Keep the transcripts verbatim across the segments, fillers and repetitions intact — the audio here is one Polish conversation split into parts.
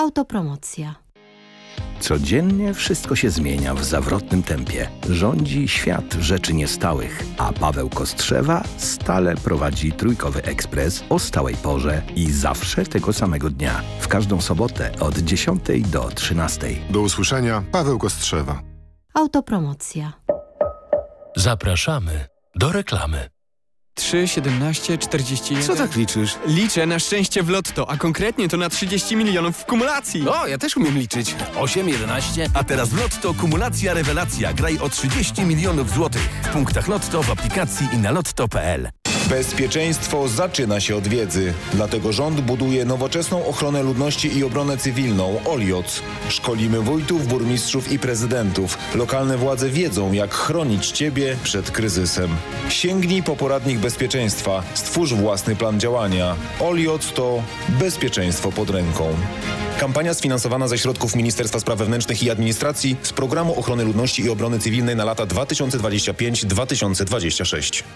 Autopromocja. Codziennie wszystko się zmienia w zawrotnym tempie. Rządzi świat rzeczy niestałych, a Paweł Kostrzewa stale prowadzi Trójkowy Ekspres o stałej porze i zawsze tego samego dnia. W każdą sobotę od dziesiątej do trzynastej. Do usłyszenia, Paweł Kostrzewa. Autopromocja. Zapraszamy do reklamy. trzy, siedemnaście, czterdzieści jeden. Co tak liczysz? Liczę na szczęście w lotto, a konkretnie to na trzydzieści milionów w kumulacji. O, ja też umiem liczyć. osiem, jedenaście. A teraz w Lotto kumulacja rewelacja. Graj o trzydzieści milionów złotych. W punktach Lotto, w aplikacji i na lotto kropka p l. Bezpieczeństwo zaczyna się od wiedzy. Dlatego rząd buduje nowoczesną ochronę ludności i obronę cywilną O L I O C. Szkolimy wójtów, burmistrzów i prezydentów. Lokalne władze wiedzą, jak chronić Ciebie przed kryzysem. Sięgnij po poradnik bezpieczeństwa. Stwórz własny plan działania. O L I O C to bezpieczeństwo pod ręką. Kampania sfinansowana ze środków Ministerstwa Spraw Wewnętrznych i Administracji z Programu Ochrony Ludności i Obrony Cywilnej na lata dwa tysiące dwudziesty piąty do dwa tysiące dwudziestego szóstego.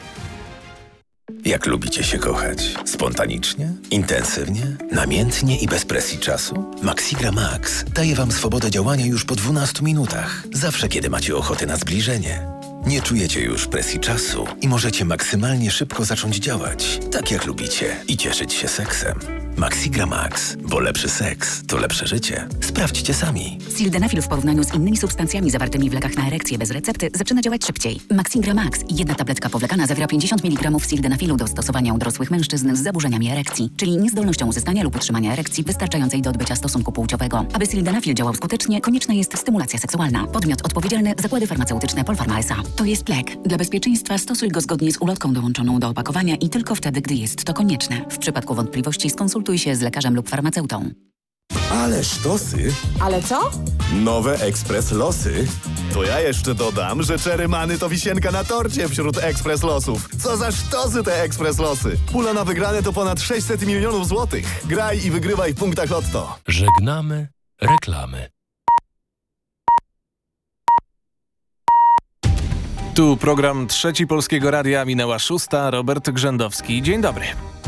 Jak lubicie się kochać? Spontanicznie? Intensywnie? Namiętnie i bez presji czasu? Maxigra Max daje Wam swobodę działania już po dwunastu minutach. Zawsze, kiedy macie ochotę na zbliżenie. Nie czujecie już presji czasu i możecie maksymalnie szybko zacząć działać, tak jak lubicie, i cieszyć się seksem. Maxigra Max, bo lepszy seks to lepsze życie. Sprawdźcie sami. Sildenafil w porównaniu z innymi substancjami zawartymi w lekach na erekcję bez recepty zaczyna działać szybciej. Maxigra Max, jedna tabletka powlekana, zawiera pięćdziesiąt miligramów sildenafilu do stosowania u dorosłych mężczyzn z zaburzeniami erekcji, czyli niezdolnością uzyskania lub utrzymania erekcji wystarczającej do odbycia stosunku płciowego. Aby sildenafil działał skutecznie, konieczna jest stymulacja seksualna. Podmiot odpowiedzialny: Zakłady Farmaceutyczne Polpharma S A. To jest lek. Dla bezpieczeństwa stosuj go zgodnie z ulotką dołączoną do opakowania i tylko wtedy, gdy jest to konieczne. W przypadku wątpliwości skonsultuj się z lekarzem lub farmaceutą. Ale sztosy! Ale co? Nowe Ekspres Losy. To ja jeszcze dodam, że Czerymany to wisienka na torcie wśród Ekspres Losów. Co za sztosy te Ekspres Losy. Pula na wygrane to ponad sześćset milionów złotych. Graj i wygrywaj w punktach Lotto. Żegnamy reklamy. Tu program Trzeci Polskiego Radia, minęła szósta, Robert Grzędowski. Dzień dobry.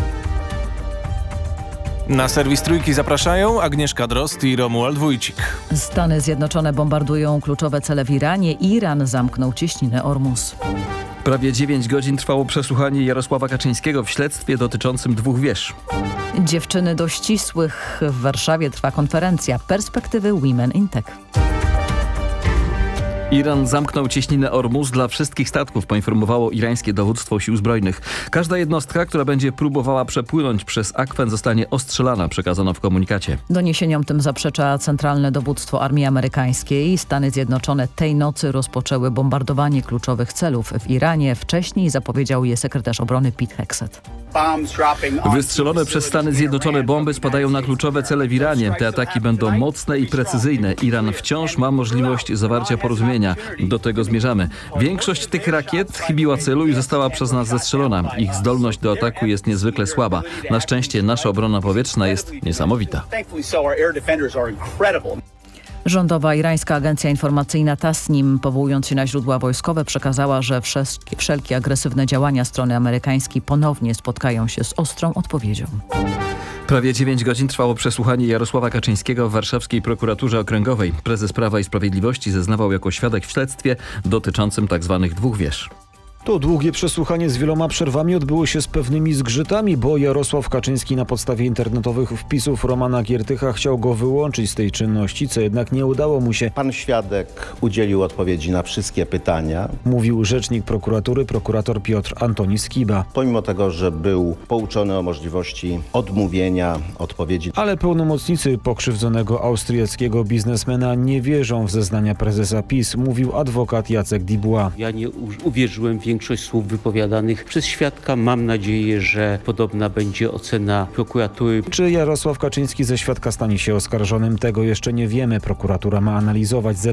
Na serwis Trójki zapraszają Agnieszka Drozd i Romuald Wójcik. Stany Zjednoczone bombardują kluczowe cele w Iranie. Iran zamknął cieśninę Ormus. Prawie dziewięć godzin trwało przesłuchanie Jarosława Kaczyńskiego w śledztwie dotyczącym dwóch wież. Dziewczyny do ścisłych. W Warszawie trwa konferencja Perspektywy Women in Tech. Iran zamknął cieśninę Ormus dla wszystkich statków, poinformowało irańskie dowództwo sił zbrojnych. Każda jednostka, która będzie próbowała przepłynąć przez akwen, zostanie ostrzelana, przekazano w komunikacie. Doniesieniom tym zaprzecza Centralne Dowództwo Armii Amerykańskiej. Stany Zjednoczone tej nocy rozpoczęły bombardowanie kluczowych celów w Iranie. Wcześniej zapowiedział je sekretarz obrony Pete Hegseth. Wystrzelone przez Stany Zjednoczone bomby spadają na kluczowe cele w Iranie. Te ataki będą mocne i precyzyjne. Iran wciąż ma możliwość zawarcia porozumienia. Do tego zmierzamy. Większość tych rakiet chybiła celu i została przez nas zestrzelona. Ich zdolność do ataku jest niezwykle słaba. Na szczęście nasza obrona powietrzna jest niesamowita. Rządowa irańska agencja informacyjna Tasnim, powołując się na źródła wojskowe, przekazała, że wszelkie agresywne działania strony amerykańskiej ponownie spotkają się z ostrą odpowiedzią. Prawie dziewięć godzin trwało przesłuchanie Jarosława Kaczyńskiego w warszawskiej prokuraturze okręgowej. Prezes Prawa i Sprawiedliwości zeznawał jako świadek w śledztwie dotyczącym tzw. dwóch wież. To długie przesłuchanie z wieloma przerwami odbyło się z pewnymi zgrzytami, bo Jarosław Kaczyński na podstawie internetowych wpisów Romana Giertycha chciał go wyłączyć z tej czynności, co jednak nie udało mu się. Pan świadek udzielił odpowiedzi na wszystkie pytania. Mówił rzecznik prokuratury, prokurator Piotr Antoni Skiba. Pomimo tego, że był pouczony o możliwości odmówienia odpowiedzi. Ale pełnomocnicy pokrzywdzonego austriackiego biznesmena nie wierzą w zeznania prezesa PiS, mówił adwokat Jacek Dubois. Ja nie uwierzyłem w większość słów wypowiadanych przez świadka. Mam nadzieję, że podobna będzie ocena prokuratury. Czy Jarosław Kaczyński ze świadka stanie się oskarżonym? Tego jeszcze nie wiemy. Prokuratura ma analizować